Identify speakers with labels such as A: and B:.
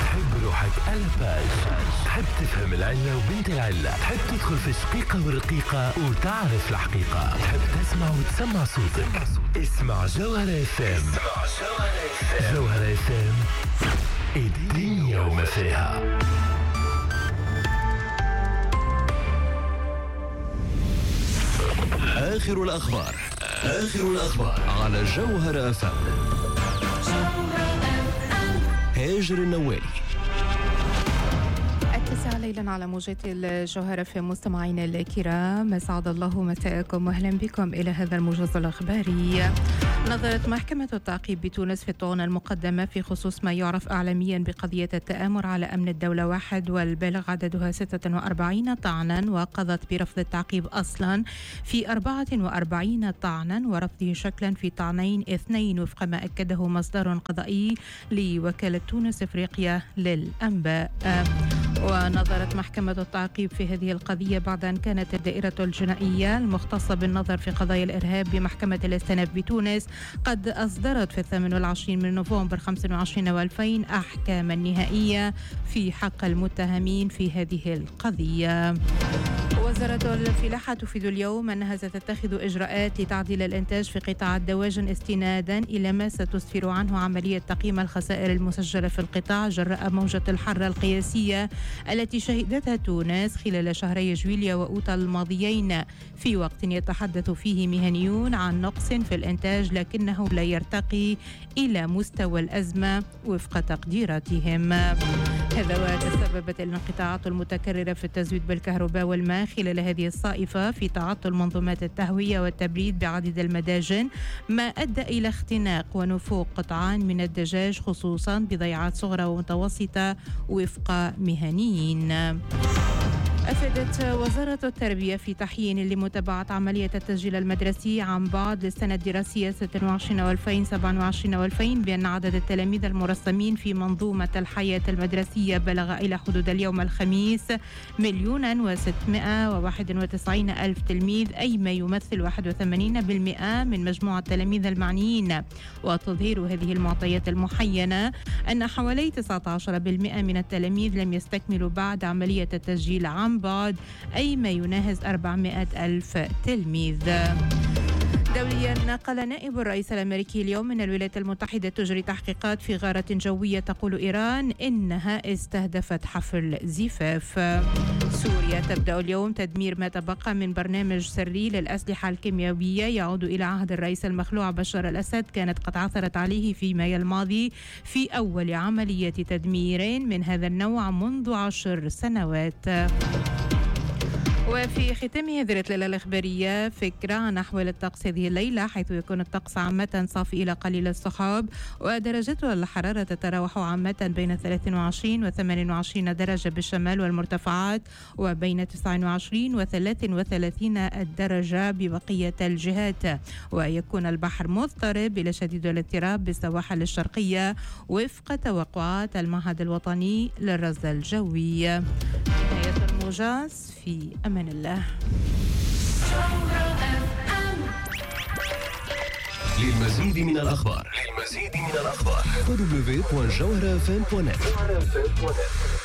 A: تحب روحك ألباج، تحب تفهم العلة وبنت العلة، تحب تدخل في الشقيقة والرقيقة وتعرف الحقيقة، تحب تسمع وتسمع صوتك. اسمع جوهرة اف ام. جوهرة اف ام، الدنيا وما فيها. آخر الأخبار على جوهرة اف ام. هاجر النوالي.
B: 9 ليلا على موجات الجوهرة في مستمعينا الكرام، أسعد الله مساءكم واهلا بكم إلى هذا الموجز الأخباري. نظرت محكمة التعقيب بتونس في الطعون المقدمة في خصوص ما يعرف إعلاميا بقضية التآمر على أمن الدولة 1 والبالغ عددها 46 طعنا، وقضت برفض التعقيب أصلا في 44 طعنا ورفضه شكلا في طعنين 2 وفق ما أكده مصدر قضائي لوكالة تونس إفريقيا للأنباء. ونظرت محكمة التعقيب في هذه القضية بعد أن كانت الدائرة الجنائية المختصة بالنظر في قضايا الإرهاب بمحكمة الاستئناف بتونس قد أصدرت في 28 من نوفمبر 25 و2000 أحكاما نهائية في حق المتهمين في هذه القضية. وزارة الفلاحة تفيد اليوم أنها ستتخذ إجراءات لتعديل الإنتاج في قطاع الدواجن استنادا إلى ما ستسفر عنه عملية تقييم الخسائر المسجلة في القطاع جراء موجة الحر القياسية التي شهدتها تونس خلال شهري جويليا وأوت الماضيين، في وقت يتحدث فيه مهنيون عن نقص في الإنتاج لكنه لا يرتقي إلى مستوى الأزمة وفق تقديراتهم. هذا وتسببت الانقطاعات المتكررة في التزويد بالكهرباء والماء خلال هذه الصائفة في تعطل منظومات التهوية والتبريد بعدد المداجن، ما أدى إلى اختناق ونفوق قطعان من الدجاج خصوصا بضيعات صغرى ومتوسطة وفق مهنيين. أفادت وزارة التربية في تحيين لمتابعة عملية التسجيل المدرسي عن بعد للسنة الدراسية 26 و2027 و2000 بأن عدد التلاميذ المرسمين في منظومة الحياة المدرسية بلغ إلى حدود اليوم الخميس 1,691,000 تلميذ، أي ما يمثل 81% من مجموع التلاميذ المعنيين. وتظهر هذه المعطيات المحينة أن حوالي 19% من التلاميذ لم يستكملوا بعد عملية التسجيل عن بعد، أي ما يناهز 400,000 تلميذ. دوليا، قال نائب الرئيس الأمريكي اليوم أن الولايات المتحدة تجري تحقيقات في غارة جوية تقول إيران إنها استهدفت حفل زفاف. سوريا تبدأ اليوم تدمير ما تبقى من برنامج سري للأسلحة الكيميائية يعود إلى عهد الرئيس المخلوع بشار الأسد، كانت قد عثرت عليه في مايو الماضي في أول عملية تدمير من هذا النوع منذ 10 سنوات. وفي ختام هذه الليلة الإخبارية فكرة عن أحوال الطقس هذه الليلة، حيث يكون الطقس عامة صافي إلى قليل السحاب، ودرجات الحرارة تتراوح عامة بين 23 و 28 درجة بالشمال والمرتفعات، وبين 29 و 33 درجة ببقية الجهات، ويكون البحر مضطرب إلى شديد الاضطراب بالسواحل الشرقية وفق توقعات المعهد الوطني للرصد الجوي. نهاية الموجز، في أمان الله.
A: للمزيد من الأخبار www.jawharafm.net.